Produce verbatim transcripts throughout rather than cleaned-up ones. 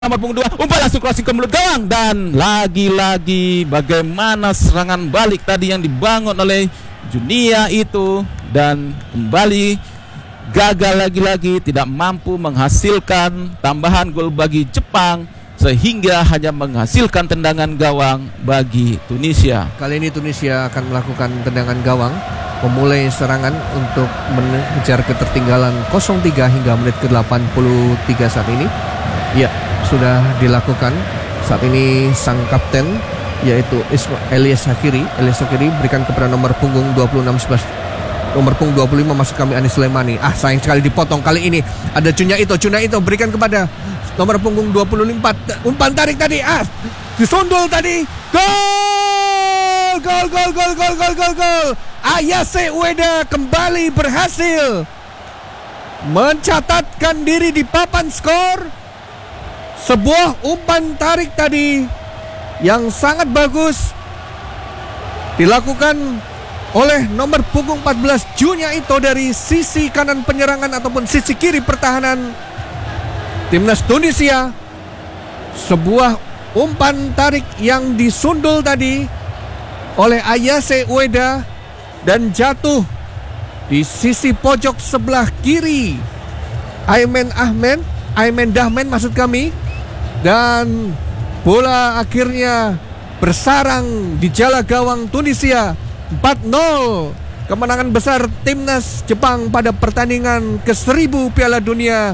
nomor punggung dua, umpan langsung crossing ke mulut gawang, dan lagi-lagi bagaimana serangan balik tadi yang dibangun oleh Junia itu, dan kembali gagal lagi-lagi, tidak mampu menghasilkan tambahan gol bagi Jepang sehingga hanya menghasilkan tendangan gawang bagi Tunisia. Kali ini Tunisia akan melakukan tendangan gawang, memulai serangan untuk mengejar ketertinggalan nol tiga hingga menit ke delapan puluh tiga saat ini. Ya, sudah dilakukan. Saat ini sang kapten yaitu Elias Hakiri Elias Hakiri berikan kepada nomor punggung dua puluh enam sebelas, nomor punggung dua puluh lima masuk kami Anis Sulaimani. Ah, sayang sekali dipotong. Kali ini ada Junya itu Junya itu berikan kepada nomor punggung dua puluh empat. Umpan tarik tadi, ah, disundul tadi. Gol! Gol gol gol gol gol gol gol. Ayase Ueda kembali berhasil mencatatkan diri di papan skor. Sebuah umpan tarik tadi yang sangat bagus dilakukan oleh nomor punggung empat belas Junya itu dari sisi kanan penyerangan ataupun sisi kiri pertahanan timnas Tunisia. Sebuah umpan tarik yang disundul tadi oleh Ayase Ueda dan jatuh di sisi pojok sebelah kiri Aimen Ahmed Aimen Dahmen maksud kami. Dan bola akhirnya bersarang di jala gawang Tunisia. Empat nol. Kemenangan besar timnas Jepang pada pertandingan ke seribu Piala Dunia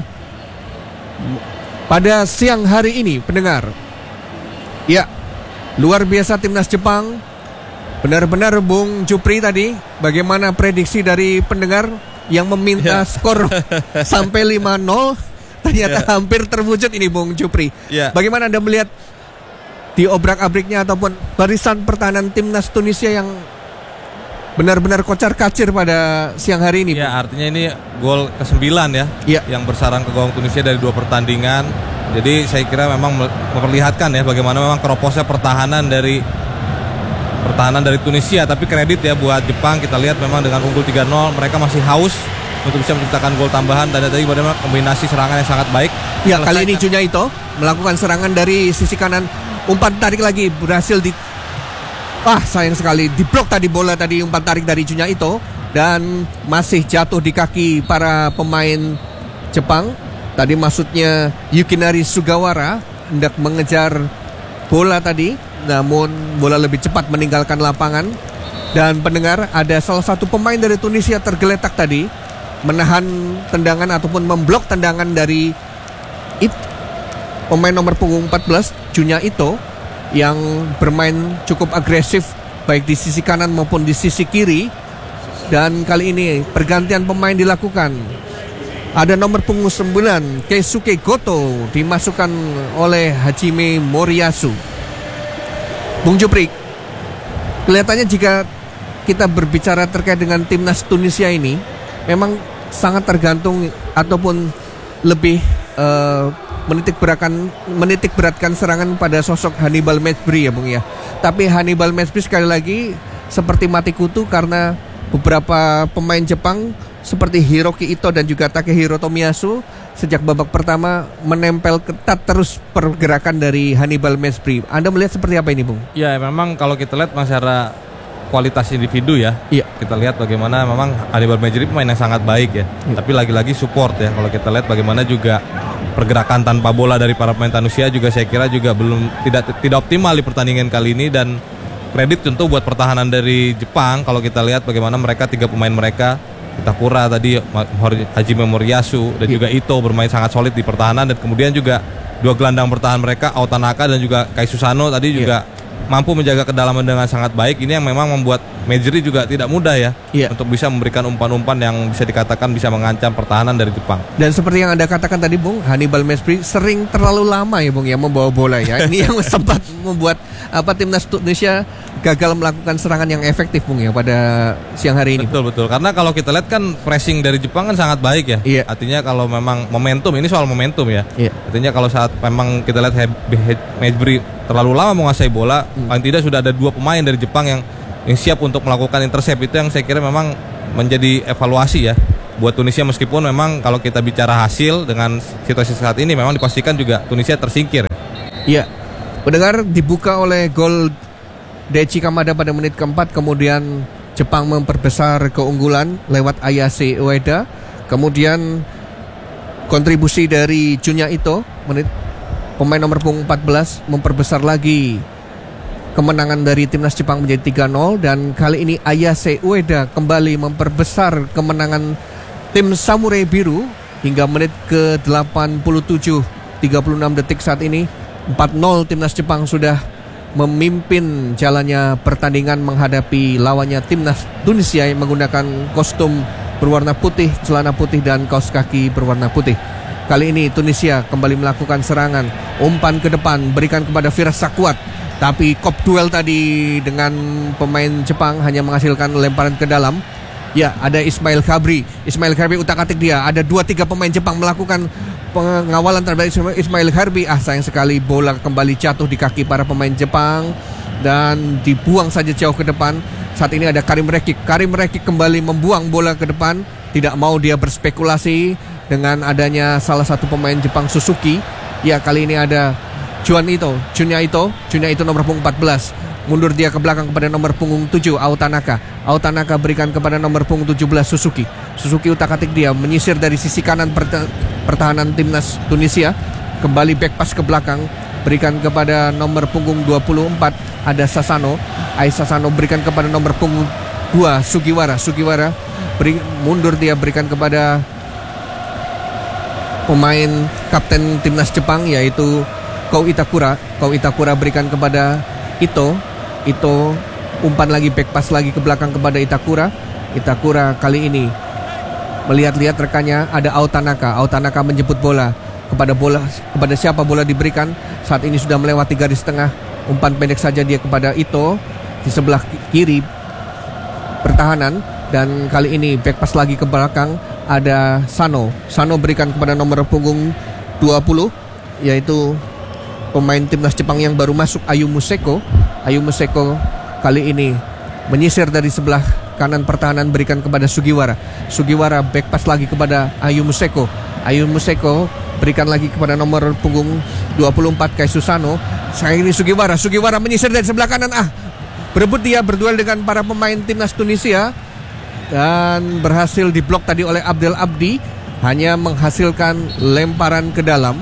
pada siang hari ini, pendengar. Ya, luar biasa timnas Jepang. Benar-benar Bung Jupri tadi, bagaimana prediksi dari pendengar yang meminta yeah. skor sampai lima nol. Ternyata yeah. hampir terwujud ini Bung Jupri. Yeah. Bagaimana Anda melihat di obrak-abriknya ataupun barisan pertahanan timnas Tunisia yang benar-benar kocar-kacir pada siang hari ini? Ya, artinya ini gol kesembilan ya, yeah. yang bersarang ke gawang Tunisia dari dua pertandingan. Jadi saya kira memang memperlihatkan ya bagaimana memang keroposnya pertahanan dari pertahanan dari Tunisia. Tapi kredit ya buat Jepang, kita lihat memang dengan unggul tiga nol mereka masih haus untuk bisa menciptakan gol tambahan, dan tadi bagaimana kombinasi serangan yang sangat baik. Ya, kali ini Junya itu melakukan serangan dari sisi kanan, umpan tarik lagi berhasil di ah sayang sekali diblok tadi bola tadi, umpan tarik dari Junya itu, dan masih jatuh di kaki para pemain Jepang. Tadi maksudnya Yukinari Sugawara hendak mengejar bola tadi, namun bola lebih cepat meninggalkan lapangan. Dan pendengar, ada salah satu pemain dari Tunisia tergeletak tadi, menahan tendangan ataupun memblok tendangan dari it, pemain nomor punggung empat belas Junya itu yang bermain cukup agresif baik di sisi kanan maupun di sisi kiri. Dan kali ini pergantian pemain dilakukan. Ada nomor punggung sembilan Keisuke Goto dimasukkan oleh Hajime Moriyasu. Bung Jupri, kelihatannya jika kita berbicara terkait dengan timnas Tunisia ini, memang sangat tergantung ataupun lebih uh, menitik beratkan menitik beratkan serangan pada sosok Hannibal Mejbri ya Bung ya. Tapi Hannibal Mejbri sekali lagi seperti mati kutu karena beberapa pemain Jepang seperti Hiroki Ito dan juga Takehiro Tomiyasu sejak babak pertama menempel ketat terus pergerakan dari Hannibal Mejbri. Anda melihat seperti apa ini Bung? Ya, memang kalau kita lihat masyarakat kualitas individu ya. Iya. Kita lihat bagaimana memang Hannibal Mejbri pemain yang sangat baik ya. Iya. Tapi lagi-lagi support ya. Kalau kita lihat bagaimana juga pergerakan tanpa bola dari para pemain Tunisia juga saya kira juga belum tidak tidak optimal di pertandingan kali ini. Dan kredit tentu buat pertahanan dari Jepang. Kalau kita lihat bagaimana mereka tiga pemain mereka, Itakura tadi, Hajime Moriyasu dan iya. juga Ito bermain sangat solid di pertahanan. Dan kemudian juga dua gelandang pertahanan mereka, Aotanaka dan juga Kai Susano tadi juga iya. mampu menjaga kedalaman dengan sangat baik. Ini yang memang membuat Mejbri juga tidak mudah ya yeah. untuk bisa memberikan umpan-umpan yang bisa dikatakan bisa mengancam pertahanan dari Jepang. Dan seperti yang Anda katakan tadi Bung, Hannibal Mejbri sering terlalu lama ya Bung ya membawa bola ya. Ini yang sempat membuat apa timnas Indonesia gagal melakukan serangan yang efektif Bung ya pada siang hari ini. Betul betul. Karena kalau kita lihat kan pressing dari Jepang kan sangat baik ya. Yeah. Artinya kalau memang momentum, ini soal momentum ya. Yeah. Artinya kalau saat memang kita lihat Mejbri terlalu lama menguasai bola, hmm. paling tidak sudah ada dua pemain dari Jepang yang yang siap untuk melakukan intercept. Itu yang saya kira memang menjadi evaluasi ya buat Tunisia, meskipun memang kalau kita bicara hasil dengan situasi saat ini memang dipastikan juga Tunisia tersingkir. Iya, pendengar, dibuka oleh gol Daichi Kamada pada menit keempat, kemudian Jepang memperbesar keunggulan lewat Ayase Ueda, kemudian kontribusi dari Junya Ito, menit pemain nomor punggung empat belas memperbesar lagi kemenangan dari timnas Jepang menjadi tiga nol, dan kali ini Ayase Ueda kembali memperbesar kemenangan tim Samurai Biru hingga menit ke delapan puluh tujuh, tiga puluh enam detik saat ini empat nol timnas Jepang sudah memimpin jalannya pertandingan menghadapi lawannya timnas Tunisia yang menggunakan kostum berwarna putih, celana putih dan kaos kaki berwarna putih. Kali ini Tunisia kembali melakukan serangan, umpan ke depan berikan kepada Firas Sakwat, tapi kop duel tadi dengan pemain Jepang hanya menghasilkan lemparan ke dalam. Ya, ada Ismail Khabri. Ismail Khabri utak-atik dia. Ada dua tiga pemain Jepang melakukan pengawalan terhadap Ismail Khabri. Ah, sayang sekali bola kembali jatuh di kaki para pemain Jepang dan dibuang saja jauh ke depan. Saat ini ada Karim Rekik. Karim Rekik kembali membuang bola ke depan. Tidak mau dia berspekulasi dengan adanya salah satu pemain Jepang, Suzuki. Ya, kali ini ada Juan Ito, Junya Ito, Junya Ito nomor punggung empat belas. Mundur dia ke belakang kepada nomor punggung tujuh, Aotanaka. Aotanaka berikan kepada nomor punggung tujuh belas, Suzuki. Suzuki utak-atik dia, menyisir dari sisi kanan perta- pertahanan timnas Tunisia. Kembali back pass ke belakang, berikan kepada nomor punggung dua puluh empat, ada Sasano. Ai Sasano berikan kepada nomor punggung dua, Sugiwara. Sugiwara beri, mundur dia berikan kepada pemain kapten timnas Jepang, yaitu Kou Itakura. Kou Itakura berikan kepada Ito. Ito umpan lagi, back pass lagi ke belakang kepada Itakura. Itakura kali ini melihat-lihat rekannya, ada Aotanaka. Aotanaka menjemput bola. Kepada bola kepada siapa bola diberikan? Saat ini sudah melewati garis tengah. Umpan pendek saja dia kepada Ito di sebelah kiri pertahanan, dan kali ini back pass lagi ke belakang, ada Sano. Sano berikan kepada nomor punggung dua puluh, yaitu pemain timnas Jepang yang baru masuk, Ayu Museko. Ayu Museko kali ini menyisir dari sebelah kanan pertahanan, berikan kepada Sugiwara. Sugiwara back pass lagi kepada Ayu Museko. Ayu Museko berikan lagi kepada nomor punggung dua puluh empat, Kai Susano. Sekarang ini Sugiwara. Sugiwara menyisir dari sebelah kanan. Ah, berebut dia berduel dengan para pemain timnas Tunisia dan berhasil diblok tadi oleh Abdel Abdi, hanya menghasilkan lemparan ke dalam.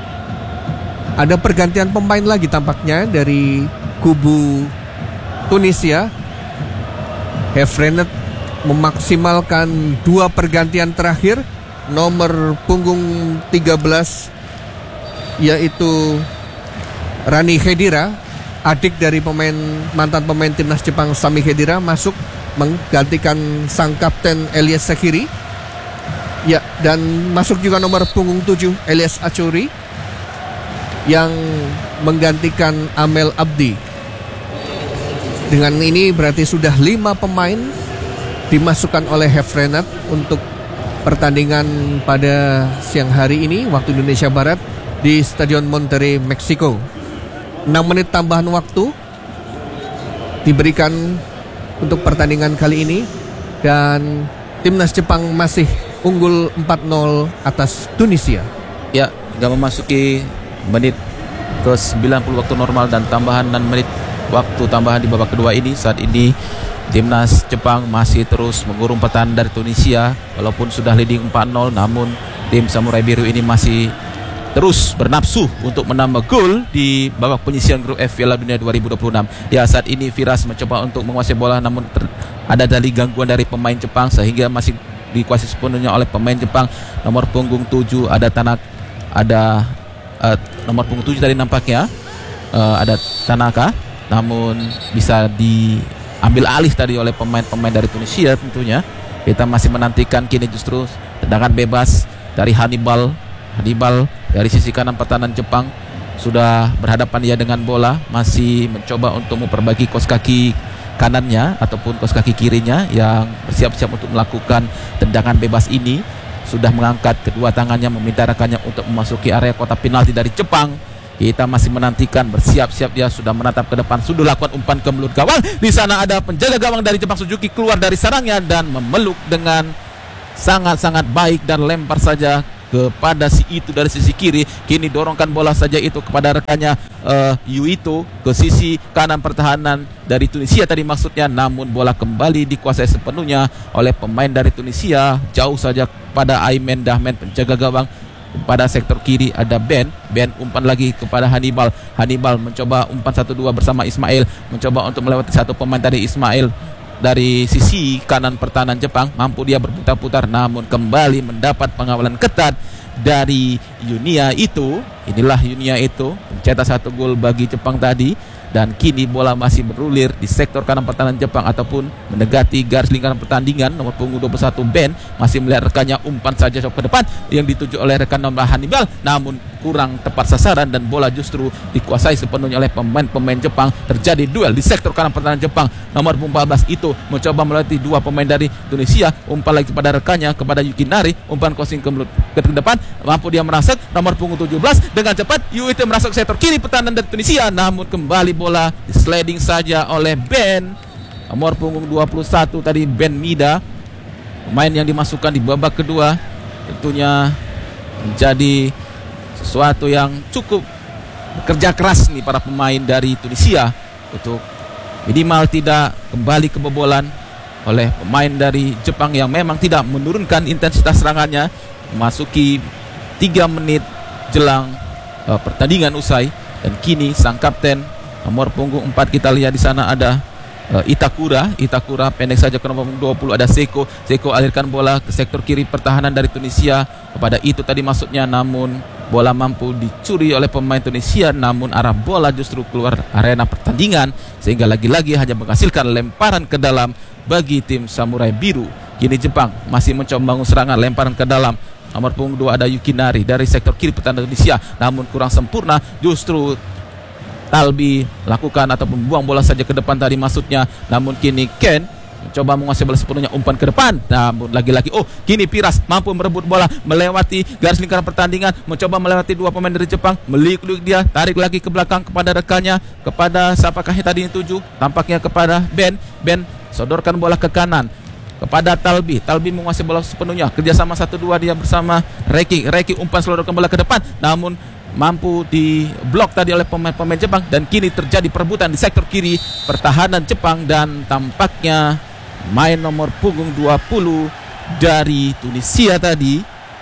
Ada pergantian pemain lagi tampaknya dari kubu Tunisia. Hefrenet memaksimalkan dua pergantian terakhir. Nomor punggung tiga belas yaitu Rani Khedira, adik dari pemain mantan pemain timnas Jepang Sami Khedira, masuk menggantikan sang kapten Elias Sakiri. Ya, dan masuk juga nomor punggung tujuh Elias Achuri yang menggantikan Amel Abdi. Dengan ini berarti sudah lima pemain dimasukkan oleh Hefrenet untuk pertandingan pada siang hari ini waktu Indonesia Barat di Stadion Monterrey, Meksiko. enam menit tambahan waktu diberikan untuk pertandingan kali ini, dan timnas Jepang masih unggul empat nol atas Tunisia. Ya, hingga memasuki menit ke sembilan puluh waktu normal dan tambahan dan menit waktu tambahan di babak kedua ini. Saat ini timnas Jepang masih terus mengurung pertahanan dari Tunisia. Walaupun sudah leading empat nol, namun tim Samurai Biru ini masih terus bernafsu untuk menambah gol di babak penyisihan grup F Piala Dunia dua ribu dua puluh enam. Ya, saat ini Firas mencoba untuk menguasai bola, namun ter- ada dari gangguan dari pemain Jepang sehingga masih dikuasai sepenuhnya oleh pemain Jepang. Nomor punggung tujuh ada Tanak, ada uh, nomor punggung tujuh tadi nampaknya uh, ada Tanaka, namun bisa diambil alih tadi oleh pemain-pemain dari Tunisia tentunya. Kita masih menantikan kini justru tendangan bebas dari Hannibal. Hannibal dari sisi kanan pertahanan Jepang sudah berhadapan dia dengan bola, masih mencoba untuk memperbaiki kos kaki kanannya ataupun kos kaki kirinya yang bersiap-siap untuk melakukan tendangan bebas ini. Sudah mengangkat kedua tangannya meminta rekannya untuk memasuki area kotak penalti dari Jepang. Kita masih menantikan, bersiap-siap dia sudah menatap ke depan, sudah lakukan umpan ke mulut gawang. Di sana ada penjaga gawang dari Jepang, Suzuki, keluar dari sarangnya dan memeluk dengan sangat-sangat baik dan lempar saja kepada si itu dari sisi kiri. Kini dorongkan bola saja itu kepada rekannya uh, Yuito ke sisi kanan pertahanan dari Tunisia tadi maksudnya, namun bola kembali dikuasai sepenuhnya oleh pemain dari Tunisia. Jauh saja pada Aimen Dahmed penjaga gawang. Pada sektor kiri ada Ben. Ben umpan lagi kepada Hannibal. Hannibal mencoba umpan satu dua bersama Ismail, mencoba untuk melewati satu pemain tadi. Ismail dari sisi kanan pertahanan Jepang, mampu dia berputar-putar, namun kembali mendapat pengawalan ketat dari Yunia itu. Inilah Yunia itu mencetak satu gol bagi Jepang tadi, dan kini bola masih berulir di sektor kanan pertahanan Jepang ataupun mendekati garis lingkaran pertandingan. Nomor punggung dua puluh satu Ben masih melihat rekannya umpan saja ke depan yang dituju oleh rekan nomor Hannibal, namun kurang tepat sasaran dan bola justru dikuasai sepenuhnya oleh pemain-pemain Jepang. Terjadi duel di sektor kanan pertahanan Jepang. Nomor punggung empat belas itu mencoba melewati dua pemain dari Tunisia, umpan lagi kepada rekannya kepada Yukinari, umpan crossing ke, ke depan, mampu dia merasuk. Nomor punggung tujuh belas dengan cepat Yuito merasuk ke sektor kiri pertahanan dari Tunisia, namun kembali bola sliding saja oleh Ben. Nomor punggung dua puluh satu tadi Ben Mida, pemain yang dimasukkan di babak kedua, tentunya menjadi sesuatu yang cukup bekerja keras nih para pemain dari Tunisia untuk minimal tidak kembali kebobolan oleh pemain dari Jepang yang memang tidak menurunkan intensitas serangannya. Memasuki tiga menit jelang uh, pertandingan usai, dan kini sang kapten nomor punggung empat kita lihat di sana ada uh, Itakura. Itakura pendek saja ke nomor punggung dua puluh ada Seko. Seko alirkan bola ke sektor kiri pertahanan dari Tunisia kepada itu tadi maksudnya, namun bola mampu dicuri oleh pemain Tunisia, namun arah bola justru keluar arena pertandingan sehingga lagi-lagi hanya menghasilkan lemparan ke dalam bagi tim Samurai Biru. Kini Jepang masih mencoba membangun serangan, lemparan ke dalam. Nomor punggung dua ada Yukinari dari sektor kiri pertahanan Indonesia, namun kurang sempurna. Justru Talbi lakukan atau membuang bola saja ke depan tadi maksudnya, namun kini Ken mencoba menguasai bola sepenuhnya, umpan ke depan, namun lagi-lagi oh kini Piras mampu merebut bola melewati garis lingkaran pertandingan, mencoba melewati dua pemain dari Jepang, meliuk-liuk dia, tarik lagi ke belakang kepada rekannya, kepada siapakah tadi yang tujuh, tampaknya kepada Ben. Ben sodorkan bola ke kanan kepada Talbi. Talbi menguasai bola sepenuhnya, kerjasama satu dua dia bersama Reki. Reki umpan selodorkan bola ke depan, namun mampu diblok tadi oleh pemain-pemain Jepang, dan kini terjadi perebutan di sektor kiri pertahanan Jepang, dan tampaknya main nomor punggung dua puluh dari Tunisia tadi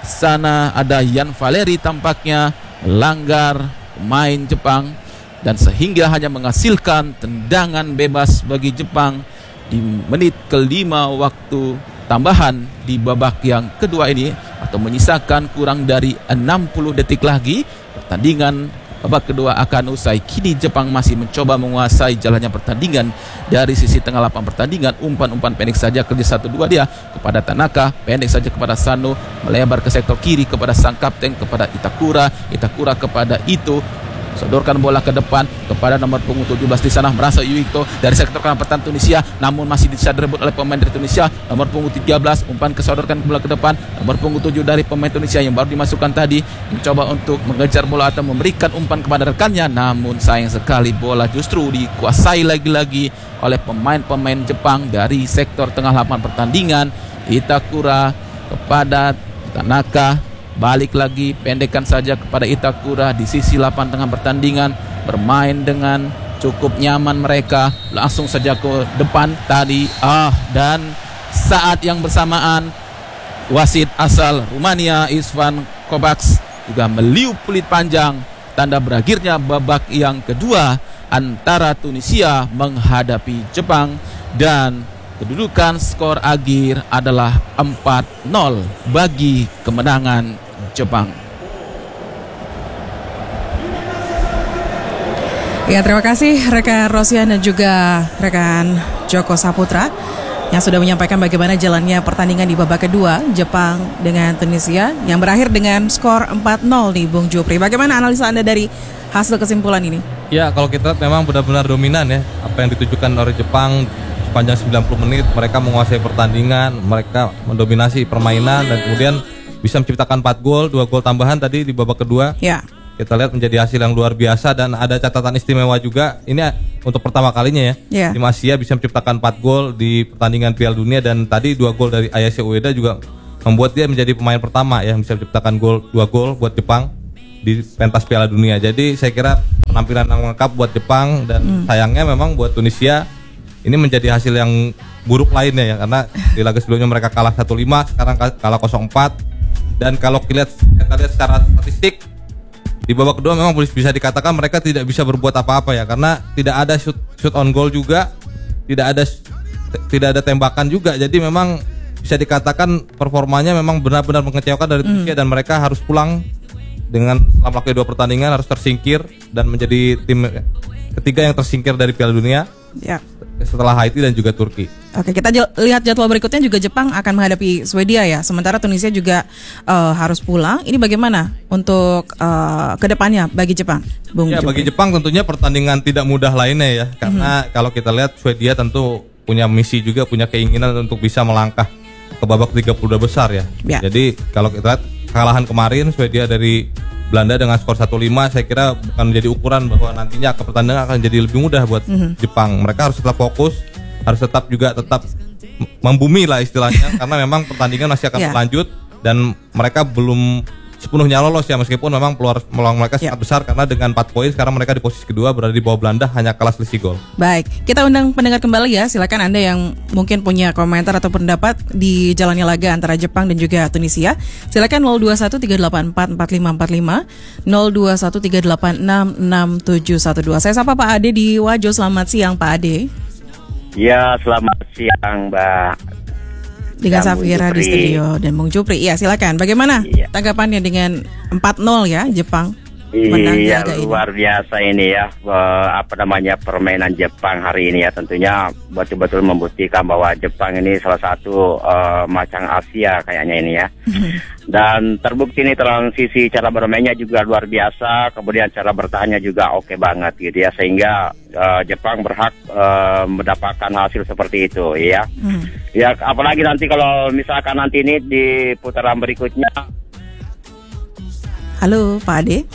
sana ada Yan Valeri tampaknya melanggar pemain Jepang, dan sehingga hanya menghasilkan tendangan bebas bagi Jepang di menit kelima waktu tambahan di babak yang kedua ini, atau menyisakan kurang dari enam puluh detik lagi pertandingan babak kedua akan usai. Kini Jepang masih mencoba menguasai jalannya pertandingan dari sisi tengah lapangan pertandingan. Umpan-umpan pendek saja kerja satu dua dia kepada Tanaka, pendek saja kepada Sano, melebar ke sektor kiri kepada sang kapten kepada Itakura. Itakura kepada Ito, sodorkan bola ke depan kepada nomor punggung tujuh belas di sana merasa Yuito dari sektor kanan pertahanan Tunisia, namun masih bisa direbut oleh pemain dari Tunisia. Nomor punggung tiga belas umpan kesodorkan bola ke depan, nomor punggung tujuh dari pemain Tunisia yang baru dimasukkan tadi mencoba untuk mengejar bola atau memberikan umpan kepada rekannya, namun sayang sekali bola justru dikuasai lagi-lagi oleh pemain-pemain Jepang dari sektor tengah lapangan pertandingan. Itakura kepada Tanaka, balik lagi, pendekkan saja kepada Itakura di sisi lapangan tengah pertandingan, bermain dengan cukup nyaman mereka, langsung saja ke depan tadi. Ah, dan saat yang bersamaan wasit asal Rumania Isvan Kovacs juga meliup peluit panjang, tanda berakhirnya babak yang kedua antara Tunisia menghadapi Jepang, dan kedudukan skor akhir adalah empat nol bagi kemenangan Jepang. Ya, terima kasih rekan Rosian dan juga rekan Joko Saputra yang sudah menyampaikan bagaimana jalannya pertandingan di babak kedua Jepang dengan Tunisia yang berakhir dengan skor empat nol nih Bung Jupri. Bagaimana analisa Anda dari hasil kesimpulan ini? Ya, kalau kita memang benar-benar dominan ya, apa yang ditujukan oleh Jepang sepanjang sembilan puluh menit, mereka menguasai pertandingan, mereka mendominasi permainan, dan kemudian bisa menciptakan empat gol, dua gol tambahan tadi di babak kedua. Ya. Kita lihat menjadi hasil yang luar biasa, dan ada catatan istimewa juga. Ini untuk pertama kalinya ya, ya. tim Asia bisa menciptakan empat gol di pertandingan Piala Dunia, dan tadi dua gol dari Ayase Ueda juga membuat dia menjadi pemain pertama yang bisa menciptakan gol dua gol buat Jepang di pentas Piala Dunia. Jadi saya kira penampilan yang lengkap buat Jepang dan hmm. sayangnya memang buat Tunisia ini menjadi hasil yang buruk lainnya ya, karena di laga sebelumnya mereka kalah satu lima, sekarang kalah nol empat. Dan kalau kita lihat, kita lihat secara statistik di babak kedua memang bisa dikatakan mereka tidak bisa berbuat apa-apa ya, karena tidak ada shoot, shoot on goal juga, tidak ada tidak ada tembakan juga. Jadi memang bisa dikatakan performanya memang benar-benar mengecewakan dari Tunisia mm. dan mereka harus pulang dengan setelah melakukan dua pertandingan harus tersingkir dan menjadi tim ketiga yang tersingkir dari Piala Dunia. Ya. Setelah Haiti dan juga Turki. Oke, kita j- lihat jadwal berikutnya juga Jepang akan menghadapi Swedia ya. Sementara Tunisia juga uh, harus pulang. Ini bagaimana untuk uh, kedepannya bagi Jepang, Bung Ya, Jupri? bagi Jepang tentunya pertandingan tidak mudah lainnya ya. Karena mm-hmm. kalau kita lihat Swedia tentu punya misi juga, punya keinginan untuk bisa melangkah ke babak tiga puluh dua besar ya. ya. Jadi kalau kita lihat kekalahan kemarin Swedia dari Belanda dengan skor satu lima, saya kira bukan menjadi ukuran bahwa nantinya ke pertandingan akan jadi lebih mudah buat mm-hmm. Jepang. Mereka harus tetap fokus, harus tetap juga tetap membumi lah istilahnya karena memang pertandingan masih akan yeah. berlanjut dan mereka belum sepenuhnya lolos ya, meskipun memang peluang, peluang mereka sangat yeah. besar karena dengan empat poin sekarang mereka di posisi kedua berada di bawah Belanda hanya kalah selisih gol. Baik, kita undang pendengar kembali ya. Silakan Anda yang mungkin punya komentar atau pendapat di jalannya laga antara Jepang dan juga Tunisia. Silakan nol dua satu tiga delapan empat empat lima empat lima, nol dua satu tiga delapan enam enam tujuh satu dua. Saya sapa Pak Ade di Wajo. Selamat siang Pak Ade. Ya, selamat siang Mbak. Dengan Safira di studio dan Bung Jupri. Iya, silakan. Bagaimana iya. tanggapannya dengan empat nol ya Jepang? Iya, luar ini. biasa ini ya. Uh, apa namanya permainan Jepang hari ini ya, tentunya betul-betul membuktikan bahwa Jepang ini salah satu uh, macang Asia kayaknya ini ya. Dan terbukti ini transisi cara bermainnya juga luar biasa, kemudian cara bertahannya juga oke banget gitu ya, sehingga uh, Jepang berhak uh, mendapatkan hasil seperti itu ya. Hmm. Ya apalagi nanti kalau misalkan nanti ini di putaran berikutnya. Halo Pak Ade.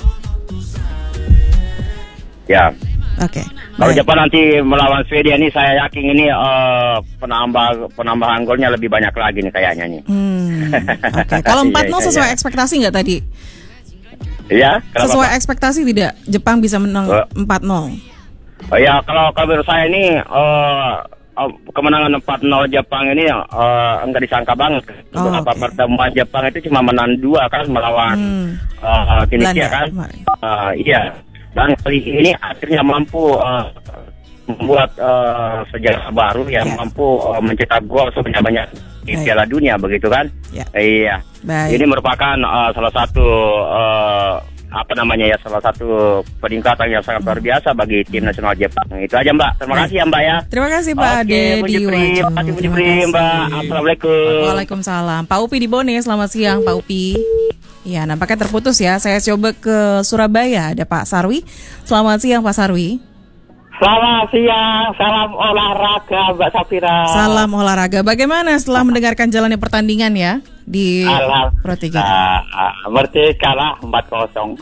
Ya. Oke. Okay. Kalau Jepang nanti melawan Swedia ini saya yakin ini uh, penambah penambahan golnya lebih banyak lagi nih kayaknya nih. Hmm, Oke. Okay. Kalau empat nol sesuai ya. ekspektasi nggak tadi? Iya. Sesuai ekspektasi tidak Jepang bisa menang uh, empat nol? Oh ya, kalau kalau menurut saya ini uh, uh, kemenangan empat nol Jepang ini uh, enggak disangka banget. Oh, Beberapa okay. pertemuan Jepang itu cuma menang dua kan melawan hmm. uh, Tunisia kan. Uh, iya. Dan kali ini akhirnya mampu uh, membuat uh, sejarah baru yang yeah. mampu uh, mencetak gol sebanyak-banyak di Baik. Piala Dunia begitu kan? Yeah. Iya. Baik. Ini merupakan uh, salah satu uh, apa namanya ya salah satu peningkatan yang sangat luar biasa bagi tim nasional Jepang. Itu aja Mbak. Terima kasih ya Mbak ya. Terima kasih Pak Ade di Wajo. Terima kasih Bu Jupri Mbak. Assalamualaikum. Waalaikumsalam. Pak Upi di Bone. Selamat siang Pak Upi. Ya, nampaknya terputus ya. Saya coba ke Surabaya. Ada Pak Sarwi. Selamat siang Pak Sarwi. Selamat siang. Salam olahraga Mbak Safira. Salam olahraga. Bagaimana setelah mendengarkan jalannya pertandingan ya di Pro tiga? Uh, merdeka lah empat kosong.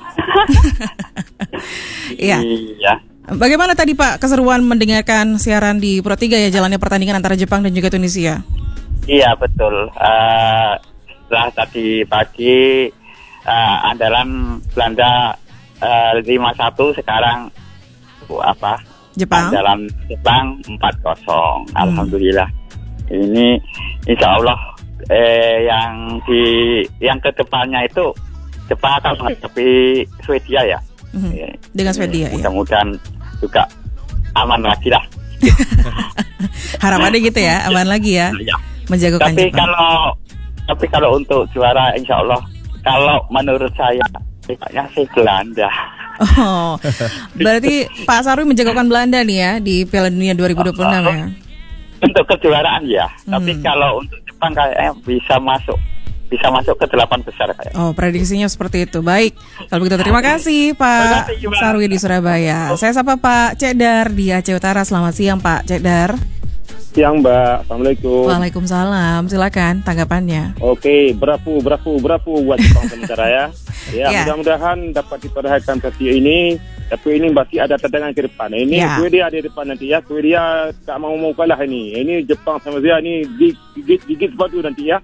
Iya. Iya. Bagaimana tadi Pak keseruan mendengarkan siaran di Pro tiga ya jalannya pertandingan antara Jepang dan juga Tunisia? Iya betul. Uh, setelah tadi pagi uh, andalan Belanda uh, lima satu, sekarang uh, apa? Jepang. Andalan Jepang empat kosong. Hmm. Alhamdulillah. Ini insya Allah eh, yang di yang kedepannya itu Jepang akan menghadapi Swedia ya. Hmm. Dengan Swedia. Mudah-mudahan ya. juga aman lagi lah. Harapannya gitu ya, aman lagi ya. ya. Menjagokan tapi Jepang. kalau tapi kalau untuk juara insya Allah, kalau menurut saya kayaknya sih Belanda. Oh, berarti Pak Sarwi menjagokan Belanda nih ya di Piala Dunia dua ribu dua puluh enam ya? Untuk kejuaraan ya, hmm. tapi kalau untuk Jepang kayaknya bisa masuk, bisa masuk ke delapan besar kayak. Oh, prediksinya seperti itu. Baik, kalau begitu terima kasih Pak Sarwi di Surabaya. Saya sapa Pak Cedar di Aceh Utara. Selamat siang Pak Cedar. Siang Mbak, Assalamualaikum. Waalaikumsalam, silakan tanggapannya. Oke, berapu, berapu, berapu buat Jepang sementara ya. Ya, yeah. mudah-mudahan dapat diperhatikan sesi ini. Tapi ini masih ada tantangan ke depan. Ini yeah. Swedia ada di depan nanti ya. Swedia tak mau mau kalah ini. Ini Jepang sama dia ini gigit gigit sepatu nanti ya.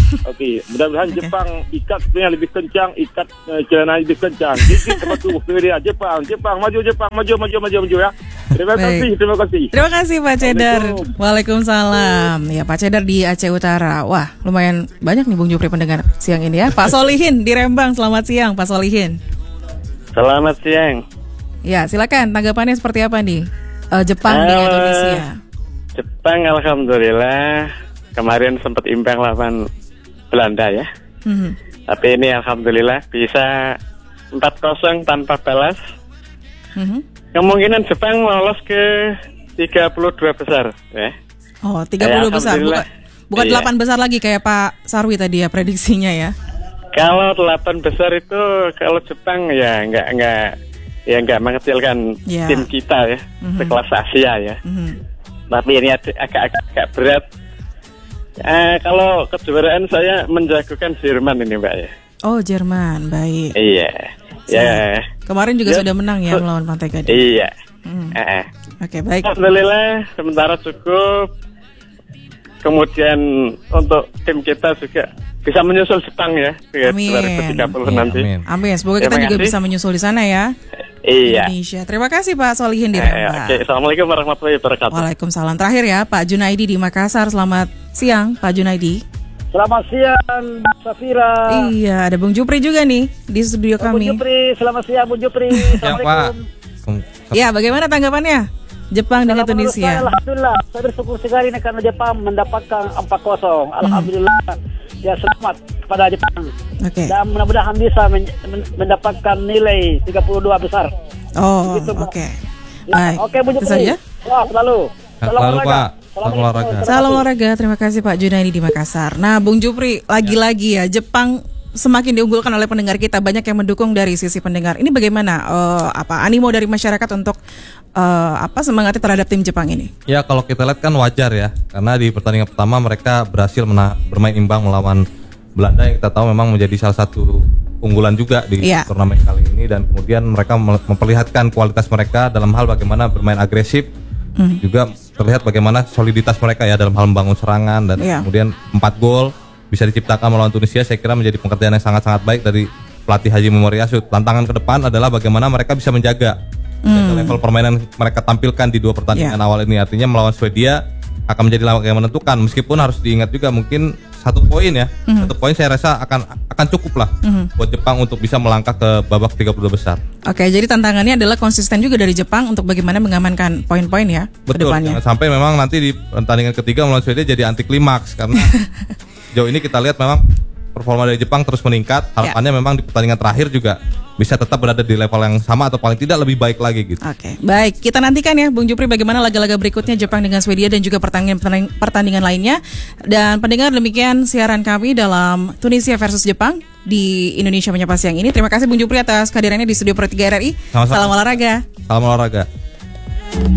Okey, mudah-mudahan okay. Jepang ikat sebenarnya lebih kencang, ikat uh, celana lebih kencang. Gigit sama tu dia Jepang, Jepang maju Jepang maju maju maju maju ya. Terima Baik. kasih, terima kasih. Terima kasih Pak Cedar. Waalaikumsalam. Ya Pak Cedar di Aceh Utara. Wah, lumayan banyak nih Bung Jupri pendengar siang ini ya. Pak Solihin di Rembang. Selamat siang Pak Solihin. Selamat siang. Ya, silakan tanggapannya seperti apa nih? Uh, Jepang dengan Indonesia. Jepang alhamdulillah kemarin sempat imbang lawan Belanda ya. Mm-hmm. Tapi ini alhamdulillah bisa empat kosong tanpa balas. Mm-hmm. Kemungkinan Jepang lolos ke tiga puluh dua besar ya. Oh, tiga puluh besar. Bukan bukan iya. delapan besar lagi kayak Pak Sarwi tadi ya prediksinya ya. Kalau delapan besar itu kalau Jepang ya enggak enggak ya enggak mengecilkan yeah. tim kita ya, mm-hmm. sekelas Asia ya. Mm-hmm. Tapi ini agak-agak berat. Eh, kalau kejuaraan saya menjagokan Jerman ini Mbak ya. Oh Jerman, baik. Iya. Ya. Kemarin juga ya. sudah menang ya melawan Pantai Gading. Iya. Hmm. Eh. Oke, baik. Alhamdulillah sementara cukup. Kemudian untuk tim kita juga bisa menyusul Jepang ya Amin. dua ribu tiga puluh ya, nanti. Amin. Amin. Semoga kita juga bisa menyusul di sana ya. Iya. Indonesia. Terima kasih Pak Solihin di Rembang. Oke, assalamualaikum warahmatullahi wabarakatuh. Waalaikumsalam. Terakhir ya Pak Junaidi di Makassar. Selamat siang Pak Junaidi. Selamat siang Safira. Iya, ada Bung Jupri juga nih di studio kami. Bung Jupri, selamat siang Bung Jupri. Assalamualaikum. Ya, bagaimana tanggapannya? Jepang dengan Tunisia. Saya, Alhamdulillah, saya bersyukur sekali karena Jepang mendapatkan empat kosong. Alhamdulillah. Hmm. Ya selamat kepada Jepang. Okay. Dan mudah-mudahan bisa men- men- mendapatkan nilai tiga puluh dua besar. Oh, oke. Okay. Ya, oke, okay, Bu Jupri. Saja? Wah, selalu. Salam olahraga. Salam olahraga. Salam olahraga. Terima kasih Pak Junaidi di Makassar. Nah, Bung Jupri, lagi-lagi ya Jepang semakin diunggulkan oleh pendengar kita, banyak yang mendukung dari sisi pendengar. Ini bagaimana uh, apa animo dari masyarakat untuk uh, apa semangatnya terhadap tim Jepang ini? Ya kalau kita lihat kan wajar ya, karena di pertandingan pertama mereka berhasil mena- bermain imbang melawan Belanda yang kita tahu memang menjadi salah satu unggulan juga di yeah. turnamen kali ini, dan kemudian mereka memperlihatkan kualitas mereka dalam hal bagaimana bermain agresif, mm. juga terlihat bagaimana soliditas mereka ya dalam hal membangun serangan, dan yeah. kemudian empat gol bisa diciptakan melawan Tunisia. Saya kira menjadi pekerjaan yang sangat-sangat baik dari pelatih Haji Memoriasu. Tantangan ke depan adalah bagaimana mereka bisa menjaga, mm. menjaga level permainan mereka tampilkan di dua pertandingan yeah. awal ini. Artinya melawan Swedia akan menjadi lawan yang menentukan, meskipun harus diingat juga mungkin satu poin ya, mm-hmm. satu poin saya rasa akan akan cukup lah mm-hmm. buat Jepang untuk bisa melangkah ke babak tiga puluh dua besar. Oke, jadi tantangannya adalah konsisten juga dari Jepang untuk bagaimana mengamankan poin-poin ya. Betul, jangan sampai memang nanti di pertandingan ketiga melawan Swedia jadi anti klimaks, karena jauh ini kita lihat memang performa dari Jepang terus meningkat. Harapannya ya. memang di pertandingan terakhir juga bisa tetap berada di level yang sama atau paling tidak lebih baik lagi gitu. Oke, baik. Kita nantikan ya Bung Jupri bagaimana laga-laga berikutnya Jepang dengan Swedia dan juga pertandingan pertandingan lainnya. Dan pendengar, demikian siaran kami dalam Tunisia versus Jepang di Indonesia Menyapa Siang ini. Terima kasih Bung Jupri atas kehadirannya di studio Pro tiga R R I. Sama-sama. Salam olahraga. Salam olahraga.